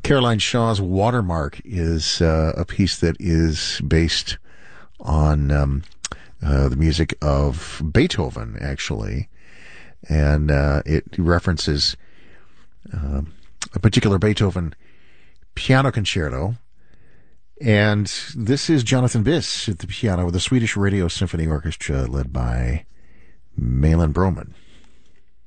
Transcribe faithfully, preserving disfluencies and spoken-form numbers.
Caroline Shaw's Watermark is uh, a piece that is based on um, uh, the music of Beethoven, actually. And uh, it references uh, a particular Beethoven piano concerto. And this is Jonathan Biss at the piano with the Swedish Radio Symphony Orchestra led by Malin Broman.